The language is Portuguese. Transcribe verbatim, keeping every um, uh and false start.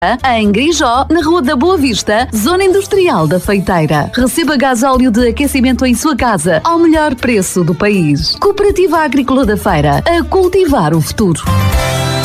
em Grijó, na Rua da Boa Vista, Zona Industrial da Feiteira. Receba gasóleo de aquecimento em sua casa ao melhor preço do país. Cooperativa Agrícola da Feira, a cultivar o futuro.